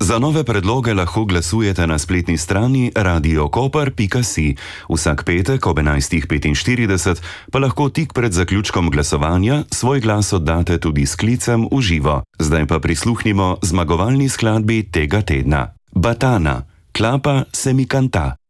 Za nove predloge lahko glasujete na spletni strani radiokoper.si. Vsak petek ob 11.45 pa lahko tik pred zaključkom glasovanja svoj glas oddate tudi s klicem v živo. Zdaj pa prisluhnimo zmagovalni skladbi tega tedna. Batana, klapa se mi kanta.